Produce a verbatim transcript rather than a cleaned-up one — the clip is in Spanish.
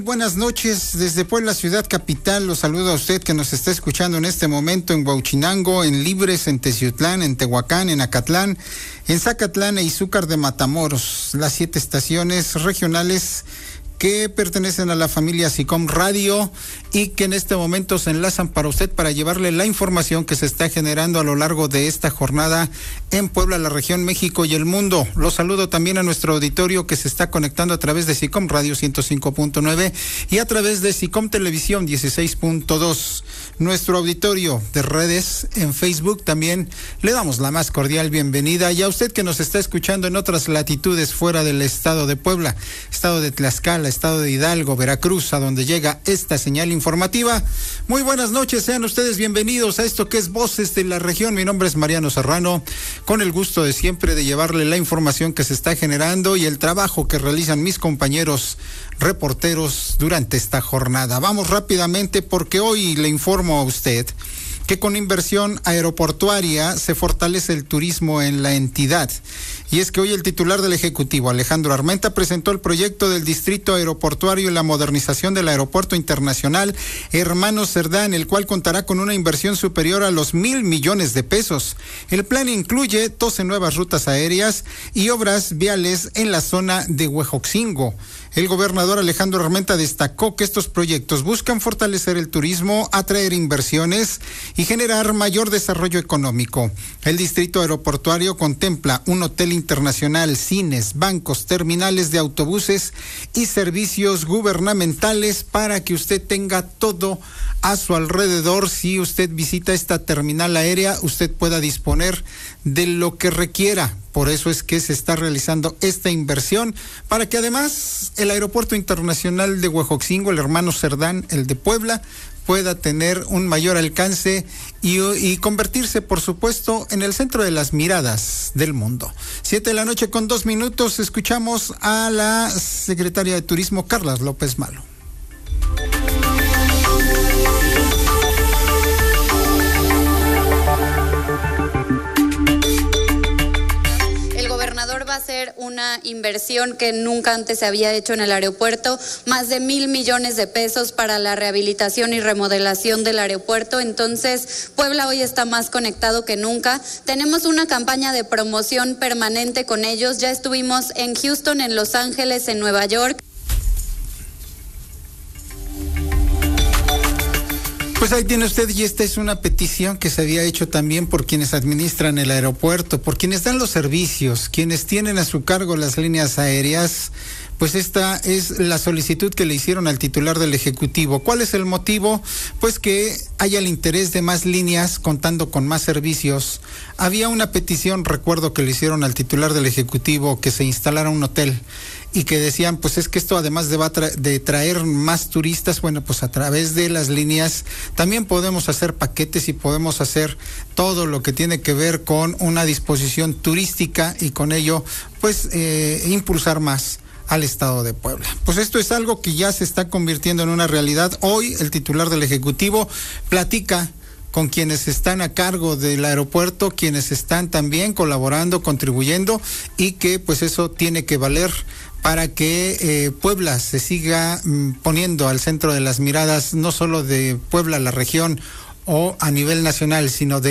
Buenas noches, desde Puebla, ciudad capital, los saludo a usted que nos está escuchando en este momento en Huauchinango, en Libres, en Teciutlán, en Tehuacán, en Acatlán, en Zacatlán e Izúcar de Matamoros, las siete estaciones regionales que pertenecen a la familia SICOM Radio y que en este momento se enlazan para usted para llevarle la información que se está generando a lo largo de esta jornada en Puebla, la región, México y el mundo. Los saludo también a nuestro auditorio que se está conectando a través de SICOM Radio ciento cinco punto nueve y a través de SICOM Televisión dieciséis punto dos. Nuestro auditorio de redes en Facebook también le damos la más cordial bienvenida, y a usted que nos está escuchando en otras latitudes fuera del estado de Puebla, estado de Tlaxcala, estado de Hidalgo, Veracruz, a donde llega esta señal informativa. Muy buenas noches, sean ustedes bienvenidos a esto que es Voces de la Región. Mi nombre es Mariano Serrano, con el gusto de siempre de llevarle la información que se está generando y el trabajo que realizan mis compañeros reporteros durante esta jornada. Vamos rápidamente porque hoy le informo a usted que con inversión aeroportuaria se fortalece el turismo en la entidad. Y es que hoy el titular del Ejecutivo, Alejandro Armenta, presentó el proyecto del Distrito Aeroportuario y la modernización del Aeropuerto Internacional Hermano Cerdán, el cual contará con una inversión superior a los mil millones de pesos. El plan incluye doce nuevas rutas aéreas y obras viales en la zona de Huejotzingo. El gobernador Alejandro Armenta destacó que estos proyectos buscan fortalecer el turismo, atraer inversiones y generar mayor desarrollo económico. El distrito aeroportuario contempla un hotel internacional, cines, bancos, terminales de autobuses y servicios gubernamentales para que usted tenga todo a su alrededor. Si usted visita esta terminal aérea, usted pueda disponer de lo que requiera. Por eso es que se está realizando esta inversión, para que además el Aeropuerto Internacional de Huejotzingo, el Hermano Cerdán, el de Puebla, pueda tener un mayor alcance y, y convertirse, por supuesto, en el centro de las miradas del mundo. Siete de la noche con dos minutos, escuchamos a la secretaria de Turismo, Carla López Malo. Va a ser una inversión que nunca antes se había hecho en el aeropuerto, más de mil millones de pesos para la rehabilitación y remodelación del aeropuerto. Entonces, Puebla hoy está más conectado que nunca. Tenemos una campaña de promoción permanente con ellos. Ya estuvimos en Houston, en Los Ángeles, en Nueva York. Pues ahí tiene usted, y esta es una petición que se había hecho también por quienes administran el aeropuerto, por quienes dan los servicios, quienes tienen a su cargo las líneas aéreas. Pues esta es la solicitud que le hicieron al titular del Ejecutivo. ¿Cuál es el motivo? Pues que haya el interés de más líneas contando con más servicios. Había una petición, recuerdo, que le hicieron al titular del Ejecutivo, que se instalara un hotel, y que decían, pues es que esto además de, va a tra- de traer más turistas, bueno, pues a través de las líneas también podemos hacer paquetes y podemos hacer todo lo que tiene que ver con una disposición turística y con ello, pues, eh, impulsar más al estado de Puebla. Pues esto es algo que ya se está convirtiendo en una realidad. Hoy el titular del Ejecutivo platica con quienes están a cargo del aeropuerto, quienes están también colaborando, contribuyendo, y que pues eso tiene que valer para que eh, Puebla se siga mm, poniendo al centro de las miradas, no solo de Puebla, la región, o a nivel nacional, sino de